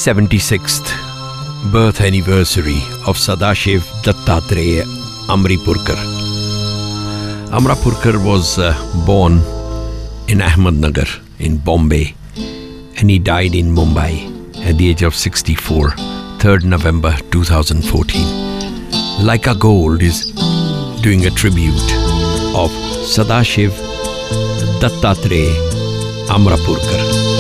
76th birth anniversary of Sadashiv Dattatreya Amripurkar. Amrapurkar was born in Ahmednagar in Bombay, and he died in Mumbai at the age of 64, 3rd November 2014. Laika Gold is doing a tribute of Sadashiv Dattatreya Amrapurkar.